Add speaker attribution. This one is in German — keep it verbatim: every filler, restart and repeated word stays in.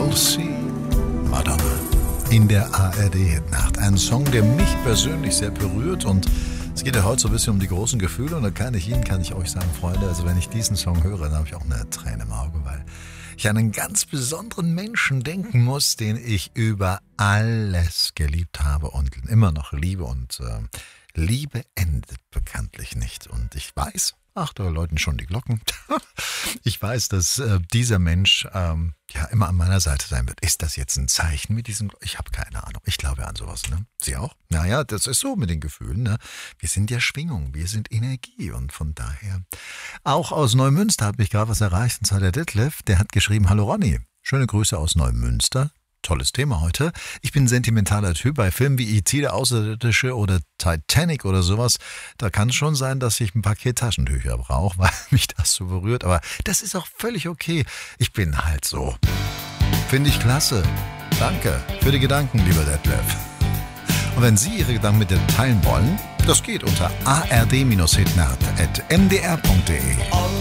Speaker 1: You'll See, Madonna. In der A R D-Hitnacht. Ein Song, der mich persönlich sehr berührt, und es geht ja heute so ein bisschen um die großen Gefühle, und da kann ich Ihnen, kann ich euch sagen, Freunde, also wenn ich diesen Song höre, dann habe ich auch eine Träne im Auge, weil ich an einen ganz besonderen Menschen denken muss, den ich über alles geliebt habe und immer noch liebe, und äh, Liebe endet bekanntlich nicht, und ich weiß, ach, da läuten schon die Glocken. Ich weiß, dass äh, dieser Mensch ähm, ja immer an meiner Seite sein wird. Ist das jetzt ein Zeichen mit diesem? Ich habe keine Ahnung. Ich glaube an sowas, ne? Sie auch? Naja, das ist so mit den Gefühlen, ne? Wir sind ja Schwingung, wir sind Energie, und von daher. Auch aus Neumünster hat mich gerade was erreicht, und zwar der Detlef, der hat geschrieben: Hallo Ronny, schöne Grüße aus Neumünster. Tolles Thema heute. Ich bin ein sentimentaler Typ. Bei Filmen wie E T, der Außerirdische, oder Titanic oder sowas, da kann es schon sein, dass ich ein Paket Taschentücher brauche, weil mich das so berührt. Aber das ist auch völlig okay. Ich bin halt so. Finde ich klasse. Danke für die Gedanken, lieber Detlef. Und wenn Sie Ihre Gedanken mit mir teilen wollen, das geht unter a r d dash hitnacht at m d r punkt d e.